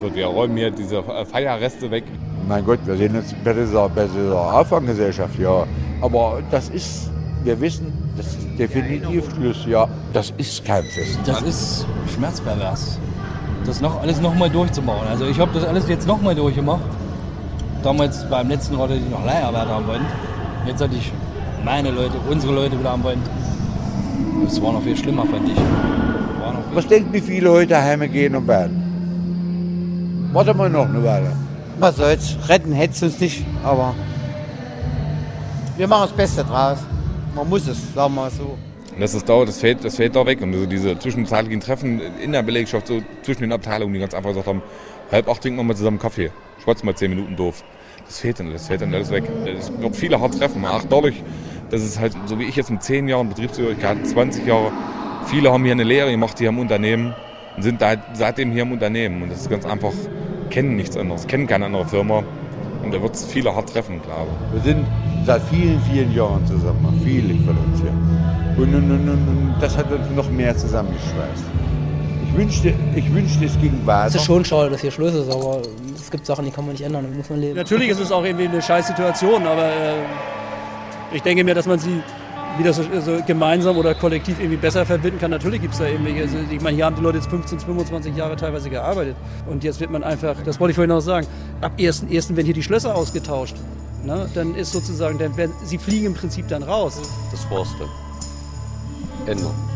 Wir räumen hier diese Feierreste weg. Mein Gott, wir sehen uns bei dieser Auffanggesellschaft, ja. Aber wir wissen, das ist definitiv Schluss, ja. Das ist kein Fest. Das ist schmerzpervers, das alles nochmal durchzumachen. Also ich habe das alles jetzt nochmal durchgemacht. Damals beim letzten Rad, die noch Leiharbeit haben wollten. Jetzt hatte ich meine Leute, unsere Leute wieder am Band. Das war noch viel schlimmer, fand ich. Was denkt, wie viele heute heimgehen und werden? Warten wir noch eine Weile. Was soll's, retten hätte es uns nicht, aber wir machen das Beste draus. Man muss es, sagen wir mal so. Das fällt da weg. Und also diese zwischenzeitlichen Treffen in der Belegschaft, so zwischen den Abteilungen, die ganz einfach gesagt haben, 7:30 trinken wir mal zusammen Kaffee, schwatzen mal 10 Minuten doof. Das fehlt dann alles weg. Es wird viele hart treffen. Auch dadurch, dass es halt, so wie ich jetzt mit 10 Jahren Betriebszugehörigkeit, 20 Jahre, viele haben hier eine Lehre gemacht hier im Unternehmen und sind da seitdem hier im Unternehmen. Und das ist ganz einfach, kennen nichts anderes, kennen keine andere Firma. Und da wird es viele hart treffen, glaube ich. Wir sind seit vielen, vielen Jahren zusammen, viele von uns hier. Und das hat uns noch mehr zusammengeschweißt. Ich wünschte, es ging weiter. Es ist schon schade, dass hier Schluss ist, aber es gibt Sachen, die kann man nicht ändern, damit muss man leben. Natürlich ist es auch irgendwie eine Scheißsituation, aber ich denke mir, dass man sie wieder so gemeinsam oder kollektiv irgendwie besser verbinden kann. Natürlich gibt es da irgendwelche, also ich meine, hier haben die Leute jetzt 15, 25 Jahre teilweise gearbeitet und jetzt wird man einfach, das wollte ich vorhin noch sagen, ab 1.1. werden hier die Schlösser ausgetauscht. Ne? Dann ist sozusagen, sie fliegen im Prinzip dann raus. Das war's dann. Ende.